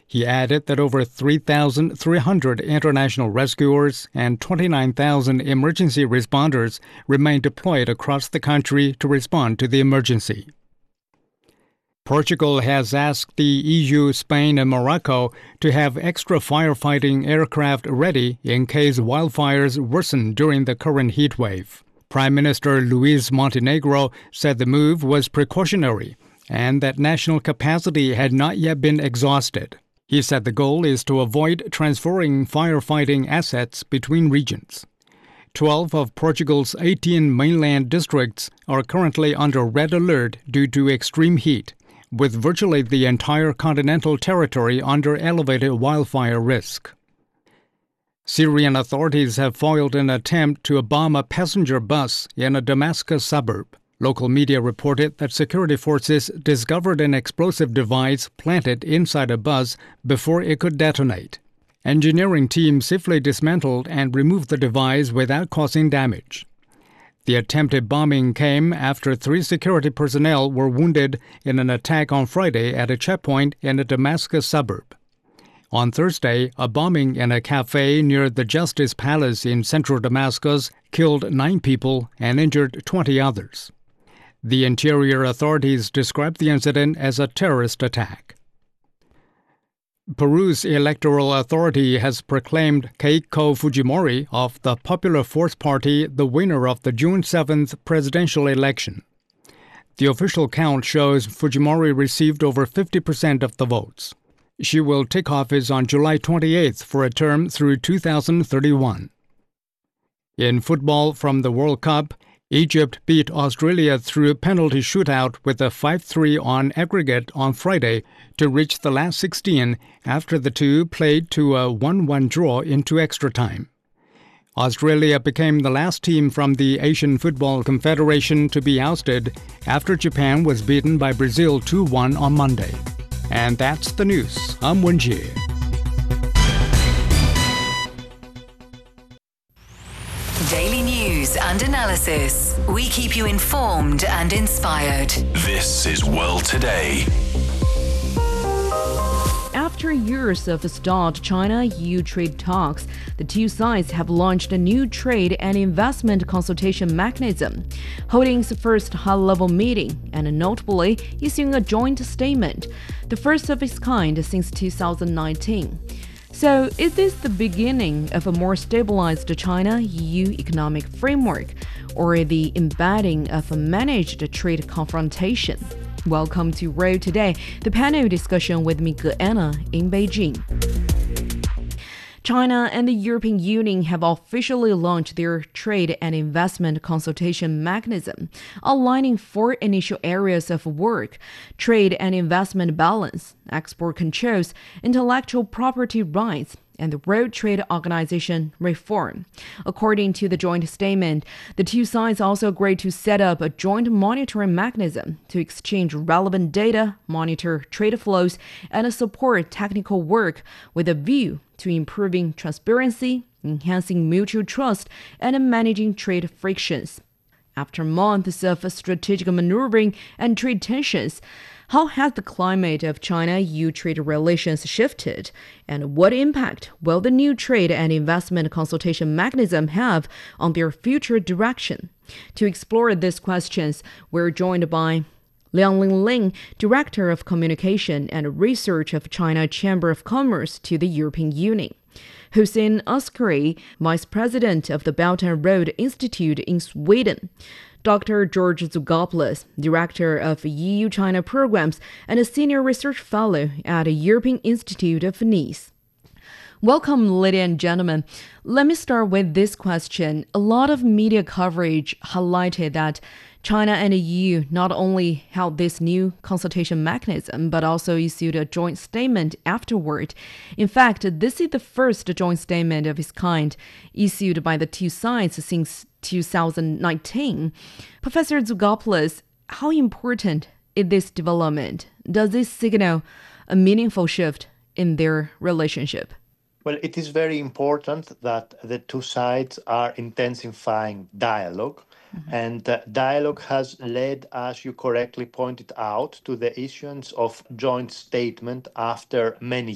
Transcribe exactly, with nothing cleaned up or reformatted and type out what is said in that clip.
He added that over three thousand three hundred international rescuers and twenty-nine thousand emergency responders remain deployed across the country to respond to the emergency. Portugal has asked the E U, Spain, and Morocco to have extra firefighting aircraft ready in case wildfires worsen during the current heat wave. Prime Minister Luis Montenegro said the move was precautionary and that national capacity had not yet been exhausted. He said the goal is to avoid transferring firefighting assets between regions. Twelve of Portugal's eighteen mainland districts are currently under red alert due to extreme heat, with virtually the entire continental territory under elevated wildfire risk. Syrian authorities have foiled an attempt to bomb a passenger bus in a Damascus suburb. Local media reported that security forces discovered an explosive device planted inside a bus before it could detonate. Engineering teams safely dismantled and removed the device without causing damage. The attempted bombing came after three security personnel were wounded in an attack on Friday at a checkpoint in a Damascus suburb. On Thursday, a bombing in a cafe near the Justice Palace in central Damascus killed nine people and injured twenty others. The interior authorities described the incident as a terrorist attack. Peru's electoral authority has proclaimed Keiko Fujimori of the Popular Force Party the winner of the June seventh presidential election. The official count shows Fujimori received over fifty percent of the votes. She will take office on July twenty-eighth for a term through two thousand thirty-one. In football from the World Cup, Egypt beat Australia through a penalty shootout with a five three on aggregate on Friday to reach the last sixteen after the two played to a one one draw into extra time. Australia became the last team from the Asian Football Confederation to be ousted after Japan was beaten by Brazil two one on Monday. And that's the news. I'm Wen Jie. Daily news and analysis. We keep you informed and inspired. This is World Today. After years of stalled China-E U trade talks, the two sides have launched a new trade and investment consultation mechanism, holding its first high-level meeting and notably issuing a joint statement, the first of its kind since two thousand nineteen. So, is this the beginning of a more stabilized China-E U economic framework, or the embedding of a managed trade confrontation? Welcome to World Today, the panel discussion with me, Anna, in Beijing. China and the European Union have officially launched their trade and investment consultation mechanism, outlining four initial areas of work: trade and investment balance, export controls, intellectual property rights, and the World Trade Organization reform. According to the joint statement, the two sides also agreed to set up a joint monitoring mechanism to exchange relevant data, monitor trade flows, and support technical work with a view to improving transparency, enhancing mutual trust, and managing trade frictions. After months of strategic maneuvering and trade tensions, how has the climate of China-E U trade relations shifted? And what impact will the new trade and investment consultation mechanism have on their future direction? To explore these questions, we're joined by Liang Ling, Director of Communication and Research of China Chamber of Commerce to the European Union; Hussein Askari, Vice President of the Belt and Road Institute in Sweden; Doctor George Zougopoulos, Director of E U-China Programs and a Senior Research Fellow at the European Institute of Nice. Welcome, ladies and gentlemen. Let me start with this question. A lot of media coverage highlighted that China and the E U not only held this new consultation mechanism, but also issued a joint statement afterward. In fact, this is the first joint statement of its kind issued by the two sides since two thousand nineteen. Professor Zougopoulos, how important is this development? Does this signal a meaningful shift in their relationship? Well, it is very important that the two sides are intensifying dialogue. Mm-hmm. And uh, dialogue has led, as you correctly pointed out, to the issuance of joint statement after many